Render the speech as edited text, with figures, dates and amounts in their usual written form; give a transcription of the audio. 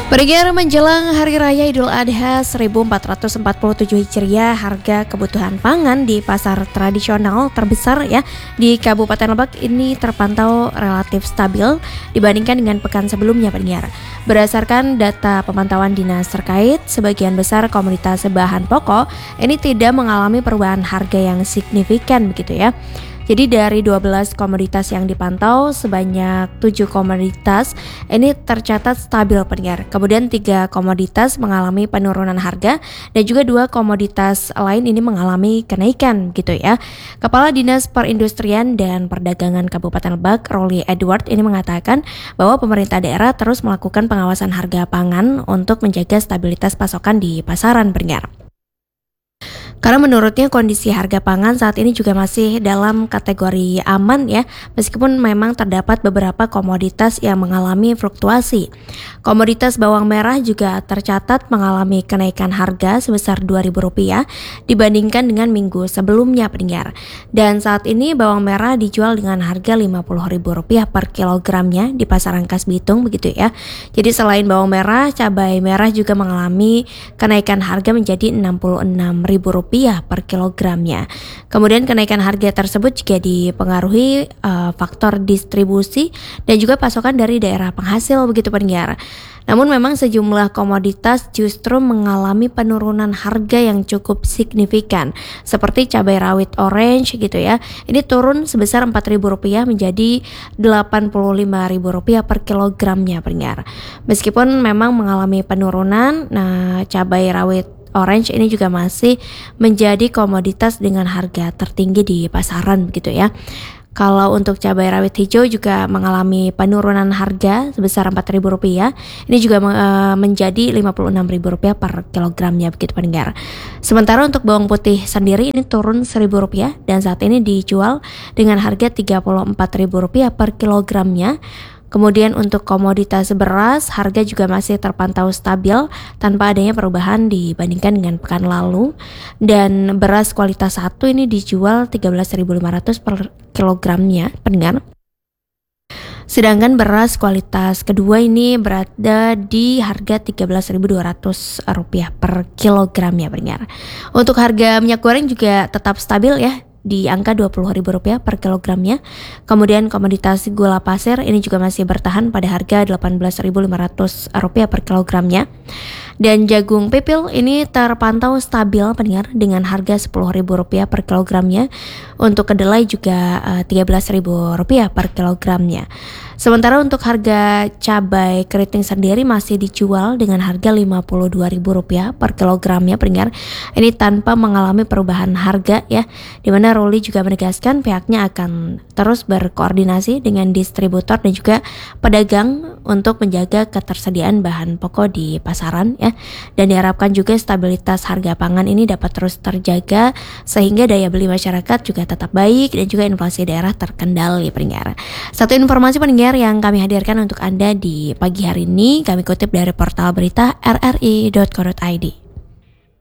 Pendengar, menjelang Hari Raya Idul Adha 1447 Hijriah, harga kebutuhan pangan di pasar tradisional terbesar di Kabupaten Lebak ini terpantau relatif stabil dibandingkan dengan pekan sebelumnya, pendengar. Berdasarkan data pemantauan dinas terkait, sebagian besar komoditas bahan pokok ini tidak mengalami perubahan harga yang signifikan begitu ya. Jadi dari 12 komoditas yang dipantau, sebanyak 7 komoditas ini tercatat stabil, pendengar. Kemudian 3 komoditas mengalami penurunan harga dan juga 2 komoditas lain ini mengalami kenaikan gitu ya. Kepala Dinas Perindustrian dan Perdagangan Kabupaten Lebak, Rolly Edward, ini mengatakan bahwa pemerintah daerah terus melakukan pengawasan harga pangan untuk menjaga stabilitas pasokan di pasaran, pendengar. Karena menurutnya kondisi harga pangan saat ini juga masih dalam kategori aman ya, meskipun memang terdapat beberapa komoditas yang mengalami fluktuasi. Komoditas bawang merah juga tercatat mengalami kenaikan harga sebesar Rp2.000 dibandingkan dengan minggu sebelumnya, pendengar. Dan saat ini bawang merah dijual dengan harga Rp50.000 per kilogramnya di Pasar Rangkas Bitung begitu ya. Jadi selain bawang merah, cabai merah juga mengalami kenaikan harga menjadi Rp66.000 per kilogramnya. Kemudian kenaikan harga tersebut juga dipengaruhi faktor distribusi dan juga pasokan dari daerah penghasil begitu, pendengar. Namun memang sejumlah komoditas justru mengalami penurunan harga yang cukup signifikan, seperti cabai rawit orange gitu ya. Ini turun sebesar Rp4.000 menjadi Rp85.000 per kilogramnya, pendengar. Meskipun memang mengalami penurunan, cabai rawit orange ini juga masih menjadi komoditas dengan harga tertinggi di pasaran begitu ya. Kalau untuk cabai rawit hijau juga mengalami penurunan harga sebesar Rp4.000. Ini juga menjadi Rp56.000 per kilogramnya begitu, pendengar. Sementara untuk bawang putih sendiri ini turun Rp1.000 dan saat ini dijual dengan harga Rp34.000 per kilogramnya. Kemudian untuk komoditas beras, harga juga masih terpantau stabil tanpa adanya perubahan dibandingkan dengan pekan lalu. Dan beras kualitas 1 ini dijual Rp13.500 per kilogramnya, pendengar. Sedangkan beras kualitas kedua ini berada di harga Rp13.200 per kilogramnya, pendengar. Untuk harga minyak goreng juga tetap stabil ya, di angka Rp20.000 per kilogramnya. Kemudian komoditas gula pasir ini juga masih bertahan pada harga Rp18.500 per kilogramnya. Dan jagung pipil ini terpantau stabil, pendengar, dengan harga Rp10.000 per kilogramnya. Untuk kedelai juga Rp13.000 per kilogramnya. Sementara untuk harga cabai keriting sendiri masih dijual dengan harga Rp52.000 per kilogramnya, pendengar. Ini tanpa mengalami perubahan harga ya, di mana Rolly juga menegaskan pihaknya akan terus berkoordinasi dengan distributor dan juga pedagang untuk menjaga ketersediaan bahan pokok di pasaran ya. Dan diharapkan juga stabilitas harga pangan ini dapat terus terjaga sehingga daya beli masyarakat juga tetap baik dan juga inflasi daerah terkendali, pendengar. Satu informasi, pendengar, yang kami hadirkan untuk Anda di pagi hari ini kami kutip dari portal berita rri.co.id.